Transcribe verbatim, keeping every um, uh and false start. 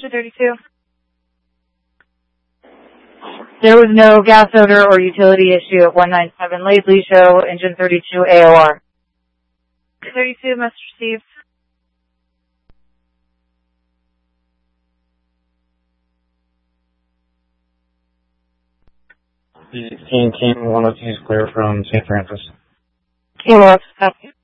engine thirty-two. There was no gas odor or utility issue at one ninety-seven Laidley Show, engine thirty-two A O R. thirty-two must receive. sixteen, King one oh two is clear from Saint Francis. King one oh two, copy.